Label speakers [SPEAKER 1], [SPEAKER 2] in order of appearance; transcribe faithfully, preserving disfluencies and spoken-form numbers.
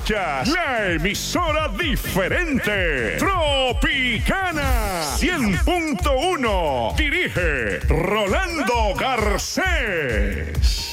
[SPEAKER 1] Escuchas la emisora diferente, Tropicana cien punto uno. Dirige Rolando Garcés.